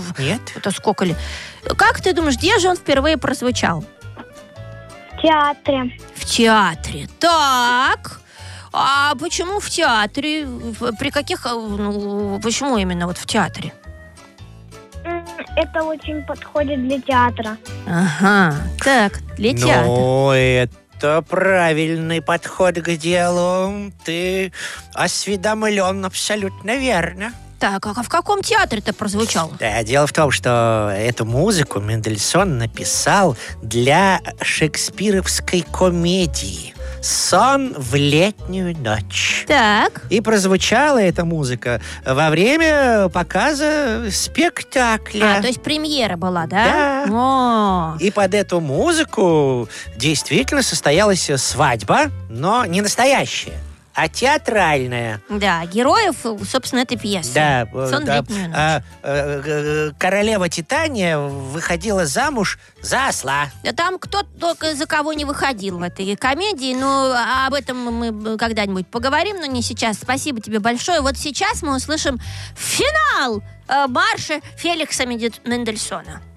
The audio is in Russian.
Нет. Это сколько ли? Как ты думаешь, где же он впервые прозвучал? В театре. В театре. Так. А почему в театре? При каких... почему именно вот в театре? Это очень подходит для театра. Ага. Так, для театра. Ну, это правильный подход к делу. Ты осведомлен абсолютно верно. Так, а в каком театре это прозвучало? Да, дело в том, что эту музыку Мендельсон написал для шекспировской комедии «Сон в летнюю ночь». Так. И прозвучала эта музыка во время показа спектакля. То есть премьера была, да? Да. О. И под эту музыку действительно состоялась свадьба, но не настоящая, а театральная. Да, героев, собственно, этой пьесы. Да, «Сон в да. летнюю ночь». Королева Титания выходила замуж за осла. Да там кто только за кого не выходил в этой комедии. Ну, об этом мы когда-нибудь поговорим, но не сейчас. Спасибо тебе большое. Вот сейчас мы услышим финал марша Феликса Мендельсона.